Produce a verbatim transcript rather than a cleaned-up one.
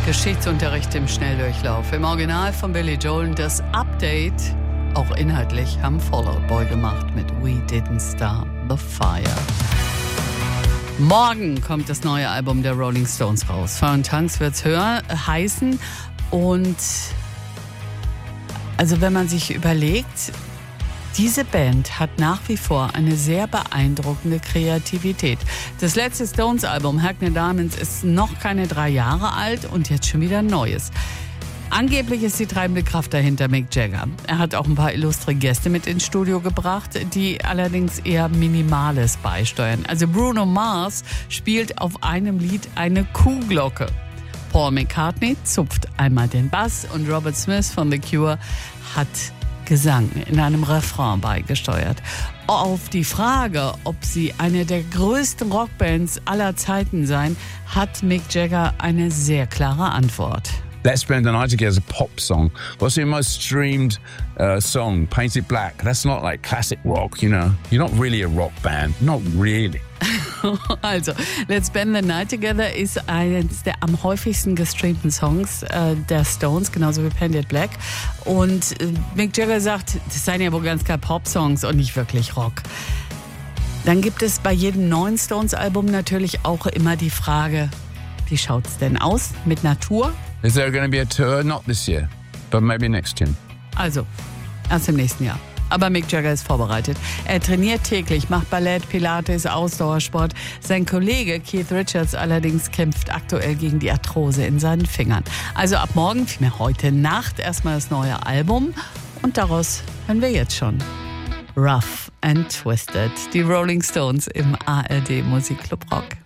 Geschichtsunterricht im Schnelldurchlauf. Im Original von Billy Joel. Das Update, auch inhaltlich, haben Fall Out Boy gemacht mit We Didn't Start the Fire. Morgen kommt das neue Album der Rolling Stones raus. Fire and Tanks wird's hören, heißen. Und also wenn man sich überlegt, diese Band hat nach wie vor eine sehr beeindruckende Kreativität. Das letzte Stones-Album, Hackney Diamonds, ist noch keine drei Jahre alt und jetzt schon wieder ein neues. Angeblich ist die treibende Kraft dahinter Mick Jagger. Er hat auch ein paar illustre Gäste mit ins Studio gebracht, die allerdings eher Minimales beisteuern. Also Bruno Mars spielt auf einem Lied eine Kuhglocke. Paul McCartney zupft einmal den Bass und Robert Smith von The Cure hat Gesang in einem Refrain beigesteuert. Auf die Frage, ob sie eine der größten Rockbands aller Zeiten seien, hat Mick Jagger eine sehr klare Antwort. Let's Spend the Night Together is a pop song. What's your most streamed uh, song? Painted Black. That's not like classic rock, you know. You're not really a rock band. Not really. Also, Let's Spend the Night Together ist eines der am häufigsten gestreamten Songs äh, der Stones, genauso wie Painted Black. Und äh, Mick Jagger sagt, das seien ja wohl ganz klar Pop-Songs und nicht wirklich Rock. Dann gibt es bei jedem neuen Stones-Album natürlich auch immer die Frage, wie schaut's denn aus mit Natur? Is there going to be a tour? Not this year, but maybe next year. Also, erst im nächsten Jahr. Aber Mick Jagger ist vorbereitet. Er trainiert täglich, macht Ballett, Pilates, Ausdauersport. Sein Kollege Keith Richards allerdings kämpft aktuell gegen die Arthrose in seinen Fingern. Also ab morgen, vielmehr heute Nacht, erstmal das neue Album. Und daraus hören wir jetzt schon Rough and Twisted. Die Rolling Stones im A R D Musikclub Rock.